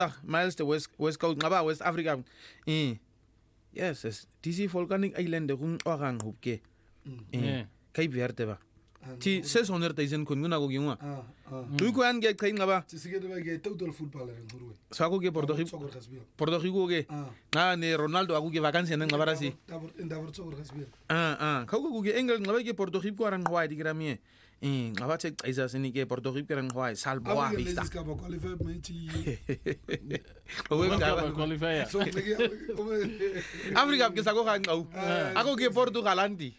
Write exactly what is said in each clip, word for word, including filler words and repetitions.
miles the west west coast ngaba West Africa eh yes yes D C volcanic island kung ogang hubke eh Cape Verde ba ti six hundred thousand kun nguna go gingwa ah ah tu ko an ge kain ngaba ti sige de ge total footballer ngurwe sa go ge Porto Rico Porto Rico ge na ne Ronaldo agu ge vacancy nan ngaba rasi ah ah ka go ge engel ngaba ge Porto Rico ran hwa di grami eh ngaba che isa sini ge Porto Rico ran hwa salbo a vista Africa ke sa go ga ngau ako ge Portugal andi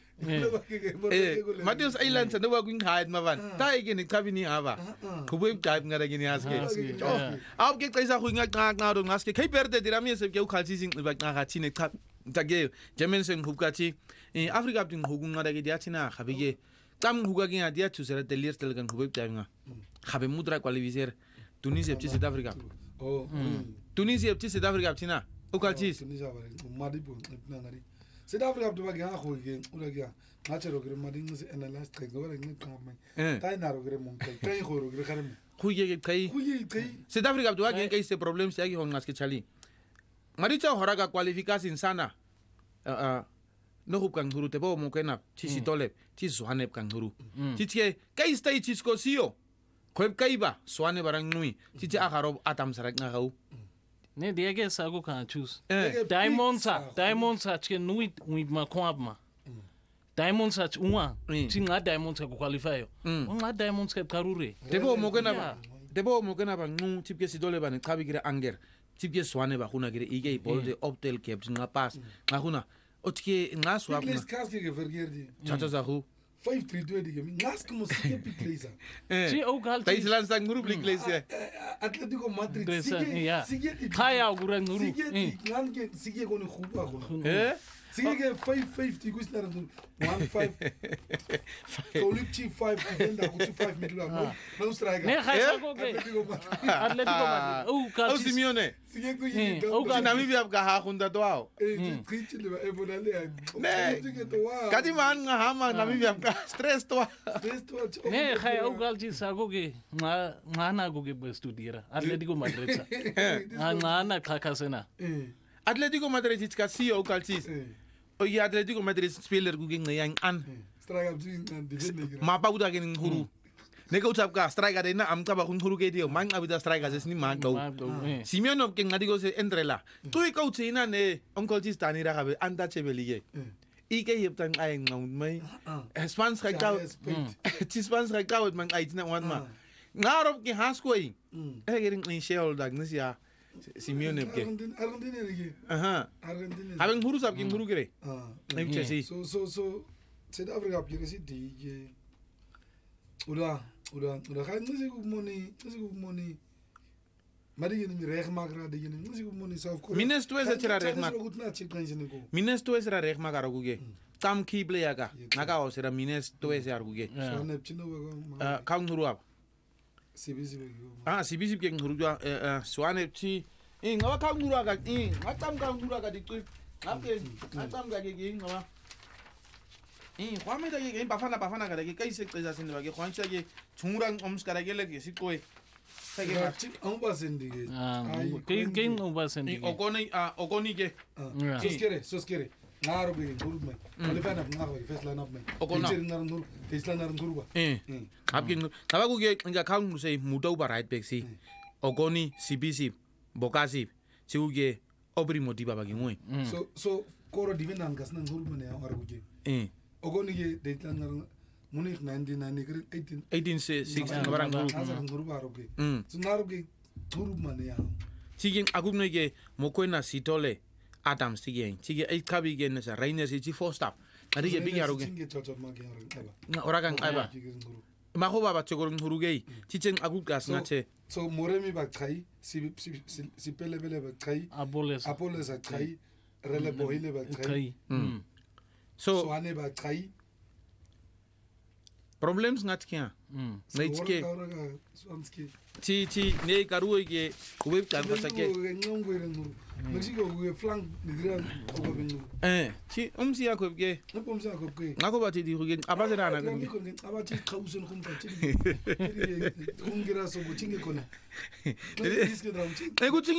eh Matheus Islands no wa kwing hide mavan ta igini kabini aba kubwe type ngara gini aske ab ke kaisa kwinga nga nga do ngaske Cape Verde dirami se ke ukhalsi sing ba nga thine cha tage jemensen hubkachi eh Africa tin hugun ngara ge dia thina khabige tam huga ge dia chusera telir tel gan kubwe type nga khabe mudra qualifier Tunisia pti South Africa oh Tunisia pti South Africa thina ukhalsi Tunisia ba madipo ngari South Africa to ba ga go ge ura ge nga tshero gre mading se analyze tre go re ngi kama ta ina ro gre mon kai kai go ro gre kare go ge kai go ge kai South Africa to ba ge kai se problems ya ge ho ngaske chali maricha horaga qualification sana a no go kang huru te bo mo kena ti sitole ti zwane kang huru ti ke kai stay ti sko sio khweb kai ba swane barang nui ti ti agaro atam sarak nga gau ne dia ke sa go kan choose diamond sa diamond sa ke nui nui ma kwab ma diamond sa uma ti nga diamond sa ko qualify o nga diamond sa karure debo mo kena ba debo mo kena ba ngu ti ke sidole ba ne khabi gire anger ti ke swane ba khuna gire ige bol de optel cap nga pass nga khuna otke nga swap na kaske ke vergeerdi chacha za hu five three two dige ngas como sige pikleza si o gal tai island sang group pikleza Atletico Madrid sige sige kaya gura nguru sige nganke sige ko ni khuba ko eh sige ke five fifty ko snar one five ko lipchi five agenda ko five middle no no striker ne kaya ko ke Atletico Madrid o gal Simeone sige ko yi o gal Namibia ka ha khunda to ao eh trichile ba e bonale ne kadi man nga hama Namibia ka stress to stress to ne kaya o gal ji sa ko ke nga nga na ko ke studiera Atletico Madrid sa nga na khakasena Atletico Madrid ka si o gal si o ya Atletico Madrid speler ku ging yang an striker jing and defender ma pa uda gen huru ne ko tap ka striker de na am ka ba kun huru ke dio man abida striker se ni ma go Simeone ke ngadi go se entrela tu ko china ne onkel ji stani ra ka be anda chebelige ike yep tan ay ngau mai spans ka ka ti spans ka ka man ay tina wan ma ngarop ki hasko yi e gerin ni shell dag nisia Simeone ke Argentina ne aha Argentina haben huru sab ki huru gere ah so so so South Africa pire si di ura ura ura ga nisi ku moni nisi ku moni mari ni reg magra de ni nisi ku moni South Korea Mines tu esa chira reg mag Mines tu esa reg mag aruge tam ki playa ka naga o sera Mines tu esa aruge so ne chino ah kaung huru ab C B C ah C B C ke huru ja swane chi eh ngawa kaung huru aga eh ngatam kaung huru aga ditu ngape ngatam ga ge ge ngawa eh kwame da ge bafana bafana ga ge kai se qeza sinde ba ge khwancha ge chungurang oms kara ge le ge sikoi sa ge chik on ba sinde ge ah ke ke on ba sinde ge okoni ah okoni ge soskere soskere ngaro be group me olefana ngaro be fesla na me okona ngaro nur tesla na nguruba eh abgin taba ku ge nga kaung se mudau ba right back si okoni C B C bokasi si u ge obri motiva ba ge ngoi so so koro divina ngas na nguruba ne awar ku ge eh ogoni ge de tla ngaro munich nineteen ninety eighteen eighteen sixteen barang nguruba ro ge so ngaro ge nguruba ne ya sigin agumne ge mokoina sitole Adam sige sige ai kabi ge nesa Rainer si chi first up ari ge big yaro ge na oragan aiba ma ho baba chogorun huruge chichen agu gas na che so moremi ba khai si si pele pele ba khai apoles apoles a khai rele bohile ba khai so so ane ba khai problems ngat kya neitske ti ti ne karu ge web kan ba sake Mexico we flank the grand eh ti umsi yakob ge umsi yakob ge ngako ba ti di ge abazera na ge abati khausen khum ka ti khungira so butinge kona